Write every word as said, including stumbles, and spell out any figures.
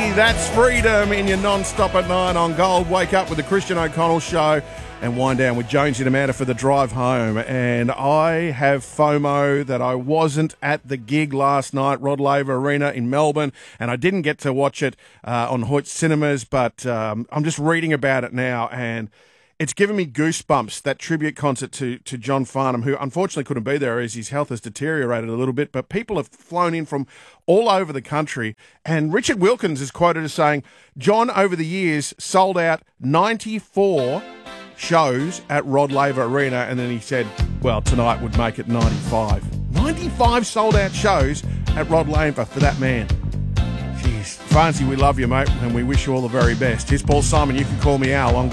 That's freedom in your non-stop at nine on Gold. Wake up with the Christian O'Connell Show and wind down with Jonesy and Amanda for the drive home. And I have FOMO that I wasn't at the gig last night, Rod Laver Arena in Melbourne, and I didn't get to watch it uh, on Hoyt Cinemas, but um, I'm just reading about it now, and it's given me goosebumps, that tribute concert to, to John Farnham, who unfortunately couldn't be there as his health has deteriorated a little bit, but people have flown in from all over the country, and Richard Wilkins is quoted as saying, John, over the years, sold out ninety-four shows at Rod Laver Arena, and then he said, well, tonight would make it ninety-five. ninety-five sold-out shows at Rod Laver for that man. Jeez. Farnsey, we love you, mate, and we wish you all the very best. Here's Paul Simon. You can call me Al. I'm